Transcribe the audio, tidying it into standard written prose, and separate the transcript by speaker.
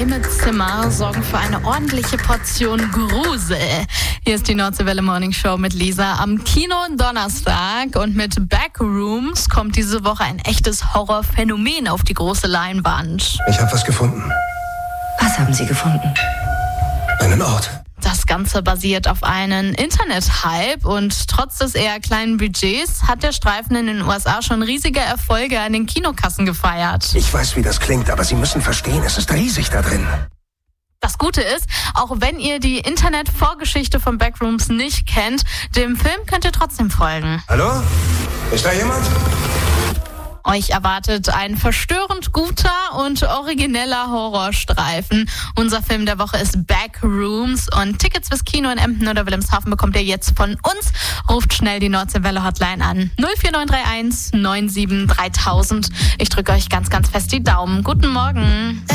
Speaker 1: geheime Zimmer sorgen für eine ordentliche Portion Grusel. Hier ist die Nordseewelle Morning Show mit Lisa am Kino Donnerstag. Und mit Backrooms kommt diese Woche ein echtes Horrorphänomen auf die große Leinwand.
Speaker 2: Ich habe was gefunden.
Speaker 3: Was haben Sie gefunden?
Speaker 2: Einen Ort.
Speaker 1: Das Ganze basiert auf einem Internet-Hype und trotz des eher kleinen Budgets hat der Streifen in den USA schon riesige Erfolge an den Kinokassen gefeiert.
Speaker 2: Ich weiß, wie das klingt, aber Sie müssen verstehen, es ist riesig da drin.
Speaker 1: Das Gute ist, auch wenn ihr die Internet-Vorgeschichte von Backrooms nicht kennt, dem Film könnt ihr trotzdem folgen.
Speaker 2: Hallo? Ist da jemand?
Speaker 1: Euch erwartet ein verstörend guter und origineller Horrorstreifen. Unser Film der Woche ist Backrooms und Tickets fürs Kino in Emden oder Wilhelmshaven bekommt ihr jetzt von uns. Ruft schnell die Nordseewelle Hotline an. 04931 97 3000. Ich drücke euch ganz, ganz fest die Daumen. Guten Morgen.